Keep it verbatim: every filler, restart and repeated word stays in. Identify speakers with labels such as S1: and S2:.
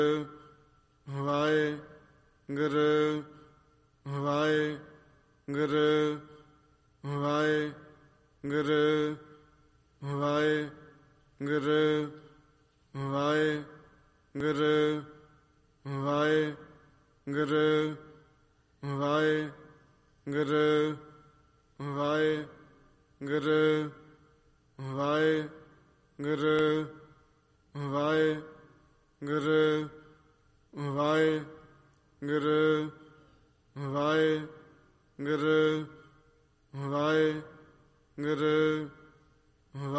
S1: Waheguru Waheguru Waheguru Waheguru Waheguru Waheguru Waheguru Waheguru Waheguru Waheguru Waheguru Waheguru Waheguru